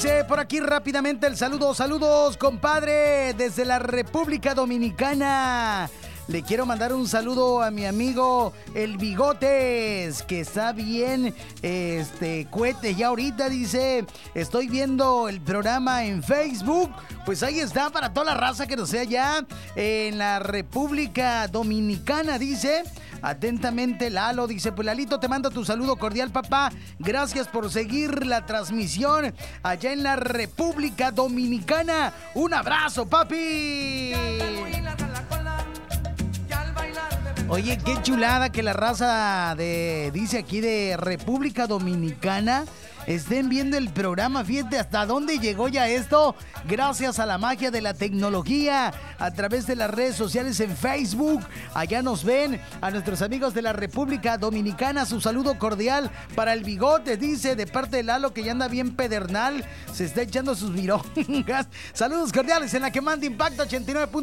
Dice por aquí rápidamente el saludo. Saludos, compadre, desde la República Dominicana. Le quiero mandar un saludo a mi amigo El Bigotes, que está bien, cohete. Ya ahorita dice, estoy viendo el programa en Facebook. Pues ahí está para toda la raza que nos sea allá en la República Dominicana, dice. Atentamente, Lalo, dice, pues Lalito, te mando tu saludo cordial, papá. Gracias por seguir la transmisión allá en la República Dominicana. Un abrazo, papi. Oye, qué chulada que la raza dice aquí de República Dominicana estén viendo el programa. Fíjate hasta dónde llegó ya esto, gracias a la magia de la tecnología, a través de las redes sociales en Facebook. Allá nos ven a nuestros amigos de la República Dominicana. Su saludo cordial para El Bigote, dice, de parte de Lalo, que ya anda bien pedernal, se está echando sus mirongas. Saludos cordiales en la que manda Impacto 89.